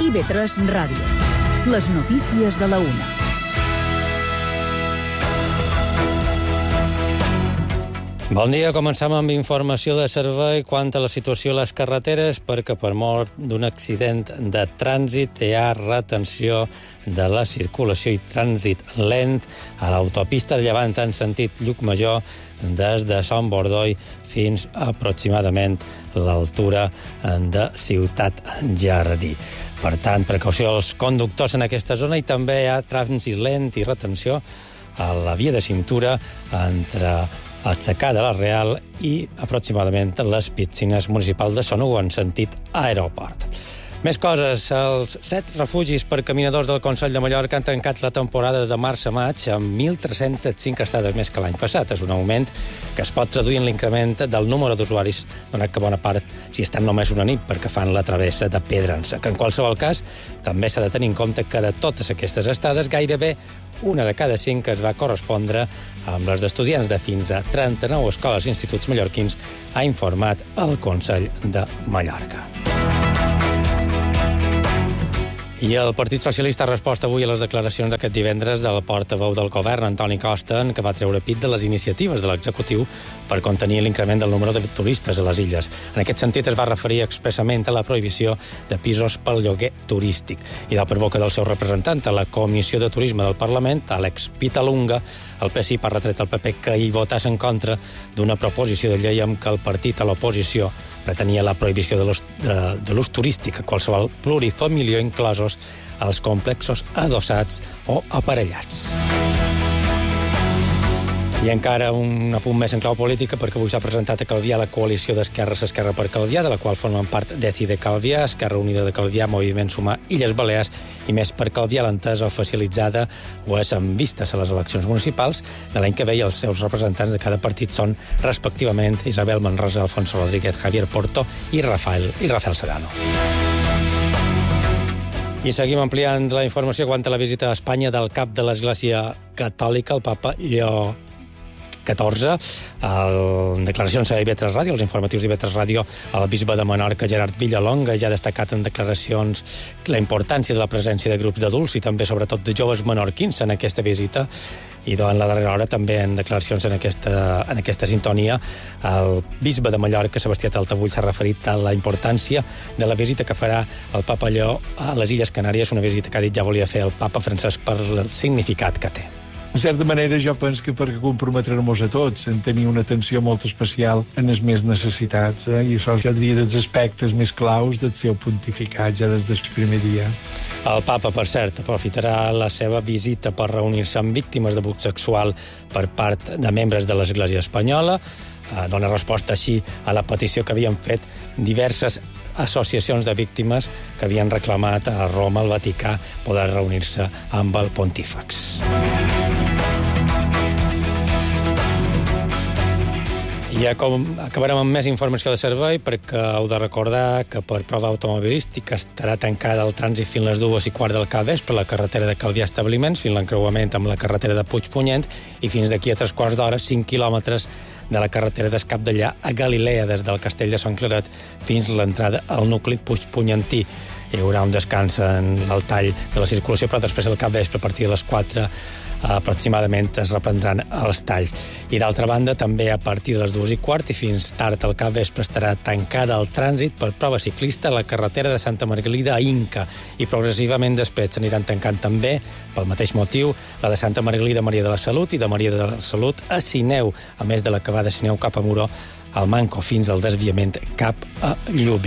IB3 Ràdio. Les notícies de la una. Bon dia, comencem amb informació de servei quant a la situació a les carreteres, perquè per mort d'un accident de trànsit hi ha retenció de la circulació i trànsit lent a l'autopista de Llevant en sentit Llucmajor des de Son Bordoi fins a aproximadament l'altura de Ciutat Jardí. Per tant, precaució als conductors en aquesta zona i també hi ha trànsit lent i retenció a la via de cintura entre Aixecà de la Real i aproximadament les piscines municipals de Sonugo en sentit aeroport. Més coses. Els 7 refugis per caminadors del Consell de Mallorca han tancat la temporada de març a maig amb 1.305 estades més que l'any passat. És un augment que es pot traduir en l'increment del número d'usuaris, donat que bona part s'hi estan només una nit perquè fan la travessa de Pedrança. Que en qualsevol cas també s'ha de tenir en compte que de totes aquestes estades gairebé una de cada 5 es va correspondre amb les d'estudiants de fins a 39 escoles i instituts mallorquins, ha informat el Consell de Mallorca. I el Partit Socialista ha respost avui a les declaracions d'aquest divendres del portaveu del govern, Antoni Costa, que va treure pit de les iniciatives de l'executiu per contenir l'increment del número de turistes a les illes. En aquest sentit es va referir expressament a la prohibició de pisos pel lloguer turístic. I per boca del seu representant a la Comissió de Turisme del Parlament, Àlex Pitalunga, el PSI ha retret al PP que hi votàs en contra d'una proposició de llei amb què el partit a l'oposició pretenia la prohibició de l'ús turístic a qualsevol plurifamilió, inclosos els complexos adossats o aparellats. I encara un apunt més en clau política, perquè avui s'ha presentat a Calvià la coalició d'esquerres Esquerra per Calvià, de la qual formen part Decide Calvià, Esquerra Unida de Calvià, Moviment Sumar, Illes Balears i Més per Calvià. L'entesa oficialitzada ho és amb vistes a les eleccions municipals de l'any que ve i els seus representants de cada partit són, respectivament, Isabel Manrosa, Alfonso Rodríguez, Javier Porto i Rafael Serrano. I seguim ampliant la informació quant a la visita a Espanya del cap de l'Església Catòlica, el papa Lleó XIV. En declaracions a IB3 Ràdio, els informatius d'IB3 Ràdio, el bisbe de Menorca, Gerard Villalonga, ja ha destacat en declaracions la importància de la presència de grups d'adults i també, sobretot, de joves menorquins en aquesta visita. I en la darrera hora, també en declaracions en aquesta sintonia, el bisbe de Mallorca, Sebastià Taltabull, s'ha referit a la importància de la visita que farà el papa Lleó a les Illes Canàries, una visita que ha dit ja volia fer el papa Francesc per el significat que té. En certa manera, jo penso que perquè comprometre-nos a tots en tenir una atenció molt especial en els més necessitats, i això jo diria dels aspectes més claus del seu pontificat ja des del primer dia. El papa, per cert, aprofitarà la seva visita per reunir-se amb víctimes d'abús sexual per part de membres de l'Església espanyola. Dona resposta així a la petició que havien fet diverses associacions de víctimes que havien reclamat a Roma, al Vaticà, poder reunir-se amb el pontífex. I acabarem amb més informació de servei, perquè heu de recordar que per prova automobilística estarà tancada el trànsit fins les 2:15 del capvespre la carretera de Calvià Establiments fins l'encreuament amb la carretera de Puigpunyent i fins d'aquí a 3/4 d'hora 5 quilòmetres de la carretera d'Escapdellà a Galilea des del castell de Sant Claret fins l'entrada al nucli puigpunyentí. Hi haurà un descans en el tall de la circulació, però després del capvespre, a partir de les 4 aproximadament es reprendran els talls. I d'altra banda, també a partir de les 2:15 i fins tard al capvespre estarà tancada el trànsit per prova ciclista a la carretera de Santa Margalida a Inca i progressivament després s'aniran tancant també, pel mateix motiu, la de Santa Margalida a Maria de la Salut i de Maria de la Salut a Sineu, a més de la que va de Sineu cap a Muró al Manco fins al desviament cap a Llubí.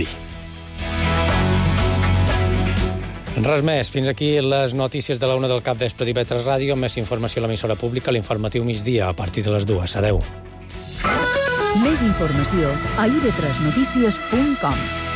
Res més. Fins aquí les notícies de la 1 del capvespre d'IB3 Ràdio. Més informació a l'emissora pública, l'informatiu migdia, a partir de les 2. Adéu. Més informació a ib3notícies.com.